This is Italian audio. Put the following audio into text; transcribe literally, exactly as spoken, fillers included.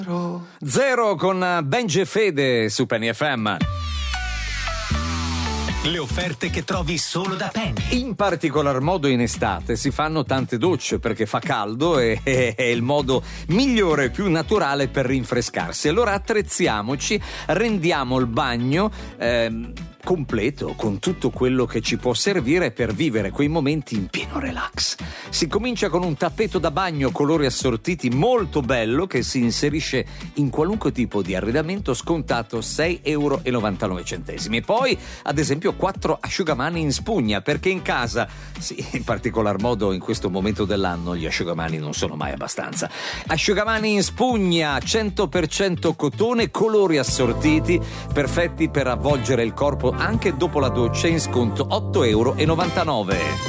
Zero con Benji e Fede su Penny F M. Le offerte che trovi solo da Penny. In particolar modo in estate si fanno tante docce perché fa caldo e è il modo migliore e più naturale per rinfrescarsi. Allora attrezziamoci, rendiamo il bagno ehm, completo con tutto quello che ci può servire per vivere quei momenti in pieno relax. Si comincia con un tappeto da bagno colori assortiti molto bello che si inserisce in qualunque tipo di arredamento, scontato sei virgola novantanove euro. E poi ad esempio quattro asciugamani in spugna, perché in casa, sì, in particolar modo in questo momento dell'anno, gli asciugamani non sono mai abbastanza. Asciugamani in spugna cento per cento cotone, colori assortiti, perfetti per avvolgere il corpo anche dopo la doccia, in sconto otto virgola novantanove euro.